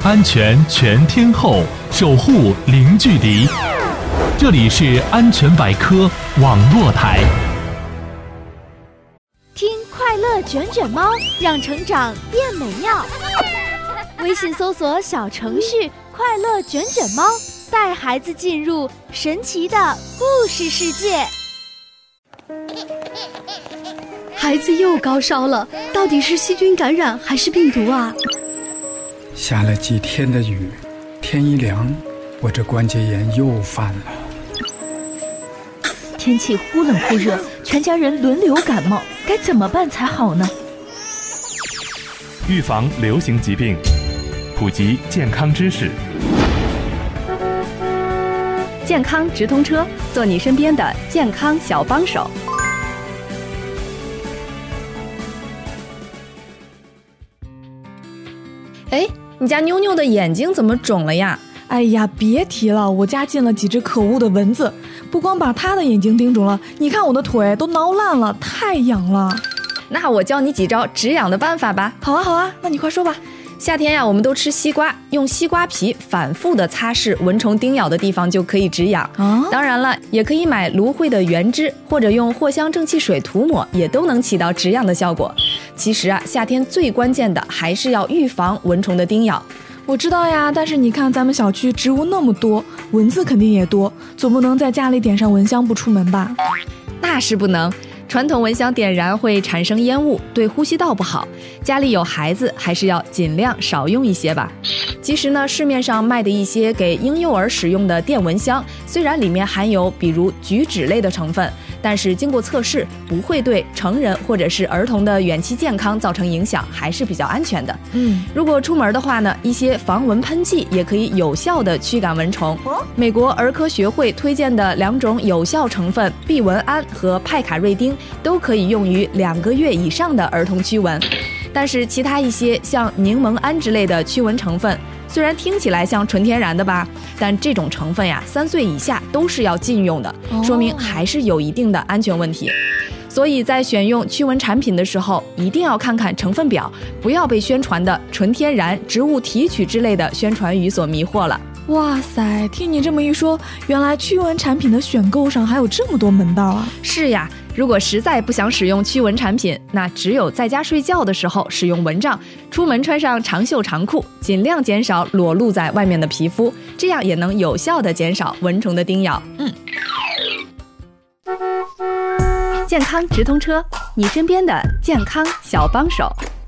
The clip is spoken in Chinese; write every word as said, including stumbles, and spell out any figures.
安全全天候，守护零距离。这里是安全百科网络台。 听快乐卷卷猫，让成长变美妙。微信搜索小程序快乐卷卷猫，带孩子进入神奇的故事世界。 孩子又高烧了，到底是细菌感染还是病毒啊？ 下了几天的雨，天一凉，我这关节炎又犯了。 天气忽冷忽热，全家人轮流感冒，该怎么办才好呢？ 预防流行疾病，普及健康知识。 健康直通车，做你身边的健康小帮手。 哎，你家妞妞的眼睛怎么肿了呀？ 哎呀，别提了，我家进了几只可恶的蚊子，不光把她的眼睛叮肿了，你看我的腿都挠烂了，太痒了。 那我教你几招止痒的办法吧。 好啊好啊，那你快说吧。 夏天呀，我们都吃西瓜，用西瓜皮反复的擦拭蚊虫叮咬的地方就可以止痒。 啊， 当然了，也可以买芦荟的原汁，或者用藿香正气水涂抹，也都能起到止痒的效果。其实啊，夏天最关键的还是要预防蚊虫的叮咬。 我知道呀，但是你看咱们小区植物那么多，蚊子肯定也多，总不能在家里点上蚊香不出门吧？ 那是不能。传统蚊香点燃会产生烟雾，对呼吸道不好。家里有孩子，还是要尽量少用一些吧。其实呢，市面上卖的一些给婴幼儿使用的电蚊香，虽然里面含有比如菊酯类的成分，但是经过测试，不会对成人或者是儿童的远期健康造成影响，还是比较安全的。 嗯， 如果出门的话呢，一些防蚊喷剂也可以有效的驱赶蚊虫。美国儿科学会推荐的两种有效成分避蚊胺和派卡瑞丁都可以用于两个月以上的儿童驱蚊。但是其他一些像柠檬胺之类的驱蚊成分，虽然听起来像纯天然的吧，但这种成分呀，三岁以下都是要禁用的，说明还是有一定的安全问题。所以在选用驱蚊产品的时候，一定要看看成分表，不要被宣传的纯天然、植物提取之类的宣传语所迷惑了。 哇塞，听你这么一说，原来驱蚊产品的选购上还有这么多门道啊！ 是呀，如果实在不想使用驱蚊产品，那只有在家睡觉的时候使用蚊帐，出门穿上长袖长裤，尽量减少裸露在外面的皮肤，这样也能有效地减少蚊虫的叮咬。 嗯， 健康直通车，你身边的健康小帮手。